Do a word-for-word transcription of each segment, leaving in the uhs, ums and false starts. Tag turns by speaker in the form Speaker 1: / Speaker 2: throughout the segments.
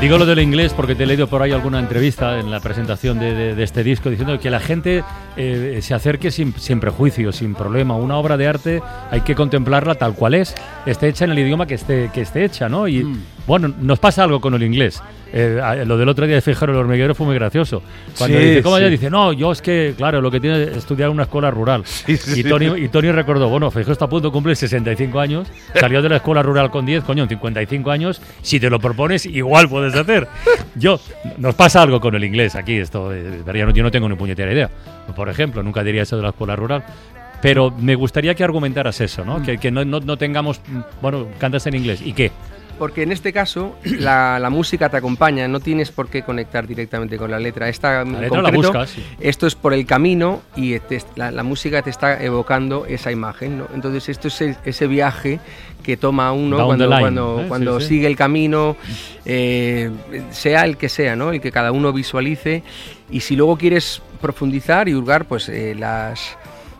Speaker 1: Digo lo del inglés porque te he leído por ahí alguna entrevista en la presentación de, de, de este disco diciendo que la gente eh, se acerque sin, sin prejuicios, sin problema. Una obra de arte hay que contemplarla tal cual es, esté hecha en el idioma que esté, que esté hecha, ¿no? Y mm. bueno, nos pasa algo con el inglés. Eh, lo del otro día de Fijero el hormiguero fue muy gracioso. Cuando
Speaker 2: sí,
Speaker 1: dice, ¿cómo
Speaker 2: sí.
Speaker 1: ella dice? No, yo es que, claro, lo que tiene es estudiar en una escuela rural. Sí, sí, y, Tony, y Tony recordó, bueno, Fijero está a punto de cumplir sesenta y cinco años, salió de la escuela rural con diez, coño, en cincuenta y cinco años, si te lo propones, igual puedes hacer. Yo, nos pasa algo con el inglés aquí, esto, eh, yo no tengo ni puñetera idea. Por ejemplo, nunca diría eso de la escuela rural. Pero me gustaría que argumentaras eso, ¿no? Mm. Que, que no, no, no tengamos, bueno, cantas en inglés, ¿y qué?
Speaker 3: Porque en este caso la, la música te acompaña, no tienes por qué conectar directamente con la letra. Esta,
Speaker 1: la
Speaker 3: en
Speaker 1: letra
Speaker 3: concreto,
Speaker 1: la buscas, sí.
Speaker 3: Esto es por el camino y te, la, la música te está evocando esa imagen, ¿no? Entonces esto es el, ese viaje que toma uno Down cuando, cuando, ¿eh? cuando sí, sí. sigue el camino, eh, sea el que sea, ¿no? El que cada uno visualice. Y si luego quieres profundizar y hurgar, pues eh, las...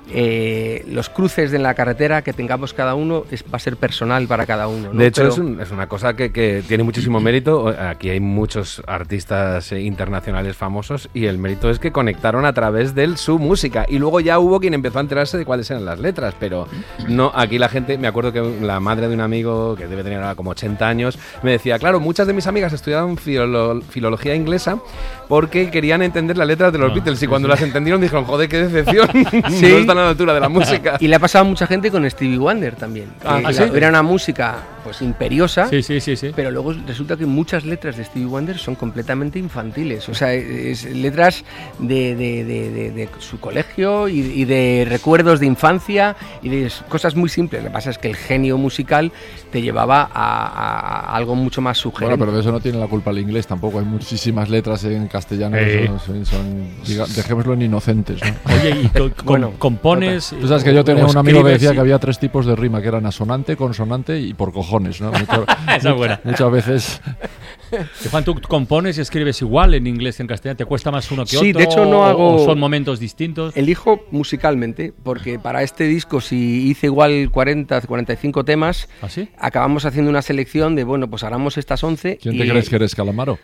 Speaker 3: Eh, los cruces de la carretera que tengamos cada uno es, va a ser personal para cada uno, ¿no?
Speaker 2: De hecho,
Speaker 3: Pero...
Speaker 2: es, un, es una cosa que, que tiene muchísimo mérito. Aquí hay muchos artistas internacionales famosos y el mérito es que conectaron a través de su música y luego ya hubo quien empezó a enterarse de cuáles eran las letras, pero no, aquí la gente, me acuerdo que la madre de un amigo que debe tener ahora como ochenta años me decía, claro, muchas de mis amigas estudiaban filolo- filología inglesa porque querían entender las letras de los no, Beatles y cuando sí. las entendieron dijeron, joder, qué decepción.
Speaker 3: Sí.
Speaker 2: No están a la altura de la música.
Speaker 3: Y le ha pasado a mucha gente con Stevie Wonder también.
Speaker 1: Ah,
Speaker 3: que
Speaker 1: ¿sí?
Speaker 3: Era una música pues imperiosa,
Speaker 1: sí, sí, sí, sí.
Speaker 3: pero luego resulta que muchas letras de Stevie Wonder son completamente infantiles. O sea, es, es letras de, de, de, de, de su colegio y, y de recuerdos de infancia y de cosas muy simples. Lo que pasa es que el genio musical te llevaba a, a, a algo mucho más sugerente.
Speaker 4: Bueno, pero de eso no tiene la culpa el inglés tampoco. Hay muchísimas letras en castellano que son, son, son diga, dejémoslo en inocentes, ¿no?
Speaker 1: Oye, y co- con, bueno, compones...
Speaker 4: Tú sabes que yo tenía un amigo que decía
Speaker 1: y...
Speaker 4: que había tres tipos de rima, que eran asonante, consonante y por cojones, ¿no? Mucho,
Speaker 1: Esa es buena.
Speaker 4: Muchas veces...
Speaker 1: Juan, ¿tú compones y escribes igual en inglés y en castellano? ¿Te cuesta más uno que
Speaker 3: sí,
Speaker 1: otro?
Speaker 3: Sí, de hecho no hago...
Speaker 1: ¿O son momentos distintos?
Speaker 3: Elijo musicalmente, porque para este disco, si hice igual cuarenta, cuarenta y cinco temas,
Speaker 1: ¿ah, sí?
Speaker 3: acabamos haciendo una selección de, bueno, pues hagamos estas once.
Speaker 4: ¿Quién
Speaker 3: y...
Speaker 4: te crees que eres, Calamaro?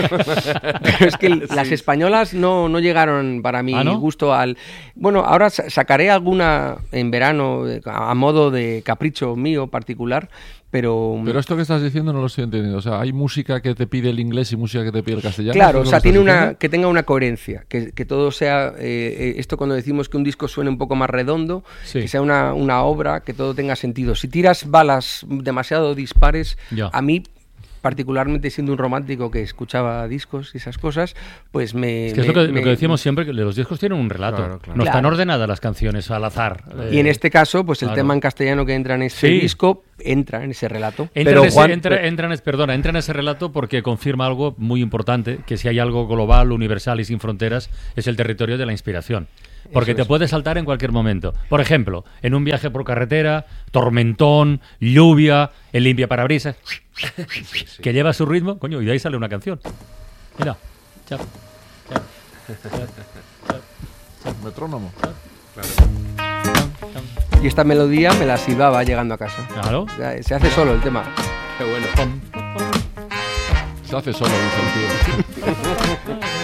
Speaker 3: Pero es que sí. las españolas no, no llegaron para mi
Speaker 1: ¿Ah, no?
Speaker 3: gusto al... Bueno, ahora sacaré alguna en verano a modo de capricho mío particular, pero...
Speaker 4: Pero esto que estás diciendo no lo estoy entendiendo. O sea, ¿hay música que te pide el inglés y música que te pide el castellano?
Speaker 3: Claro, o sea, tiene una
Speaker 4: diciendo?
Speaker 3: que tenga una coherencia, que, que todo sea... Eh, esto cuando decimos que un disco suene un poco más redondo, sí. que sea una, una obra, que todo tenga sentido. Si tiras balas demasiado dispares, ya. a mí... particularmente siendo un romántico que escuchaba discos y esas cosas, pues me...
Speaker 1: Es que
Speaker 3: me,
Speaker 1: es lo que,
Speaker 3: me,
Speaker 1: lo que decíamos siempre, que los discos tienen un relato.
Speaker 2: Claro, claro.
Speaker 1: No
Speaker 3: claro.
Speaker 1: están ordenadas las canciones al azar.
Speaker 3: Y eh, en este caso, pues el
Speaker 1: claro.
Speaker 3: tema en castellano que entra en ese
Speaker 1: sí.
Speaker 3: disco, entra en ese relato.
Speaker 1: Entra,
Speaker 2: Pero
Speaker 1: en ese,
Speaker 2: Juan,
Speaker 1: entra, entra, en, perdona, entra en ese relato porque confirma algo muy importante, que si hay algo global, universal y sin fronteras, es el territorio de la inspiración. Porque Eso te es. puede saltar en cualquier momento. Por ejemplo, en un viaje por carretera, tormentón, lluvia, el limpia parabrisas, sí. que lleva su ritmo, coño, y de ahí sale una canción. Mira, chao, chao, chao, chao.
Speaker 4: Metrónomo.
Speaker 3: Claro. Y esta melodía me la silbaba llegando a casa.
Speaker 1: Claro.
Speaker 3: O sea, se hace solo el tema.
Speaker 1: Qué bueno.
Speaker 4: Se hace solo, dice el tío.